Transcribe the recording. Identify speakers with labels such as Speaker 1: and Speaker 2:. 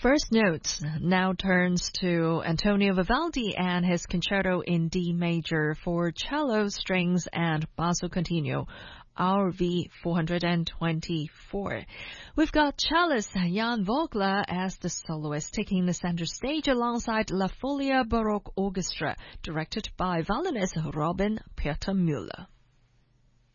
Speaker 1: First notes now turns to Antonio Vivaldi and his concerto in D major for cello, strings, and basso continuo, RV 424. We've got cellist Jan Vogler as the soloist, taking the center stage alongside La Folia Baroque Orchestra, directed by violinist Robin Peter Müller.